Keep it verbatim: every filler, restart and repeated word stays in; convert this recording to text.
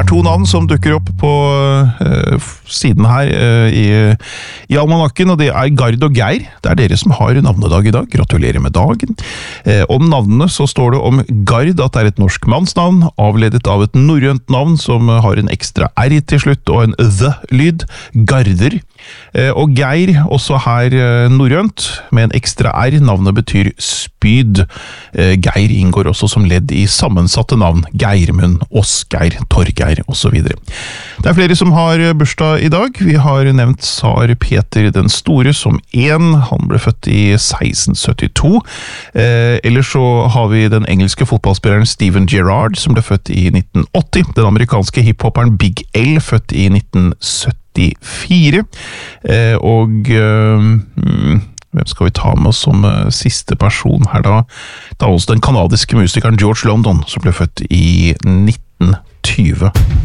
er to navn som dukker opp på uh, siden her uh, i, i almanakken, og det er Gard og Geir. Det er dere som har navnedag i dag. Gratulerer med dagen. Uh, om navnene så står det om Gard at det er et norsk mannsnavn, avledet av et norrønt navn som har en ekstra R til slutt og en the-lyd. Garder. Uh, og Geir, også her uh, norrønt, med en ekstra R. Navnet betyr spyd. Uh, Geir inngår også som ledd i sammensatte navn. Geirmund, Osgeir, Torgeir og så videre. Det er flere som har bursdag i dag. Vi har nevnt Tsar Peter den Store som en. Han ble født i seksten syttito. Eh, ellers så har vi den engelske fotballspilleren Steven Gerrard som ble født i nitten åtti. Den amerikanske hiphopperen Big L født i nitten syttifire. Eh, og... Eh, Hvem skal vi ta med oss som uh, siste person her da? Det er også den kanadiske musikeren George London, som ble født i nitten tjue.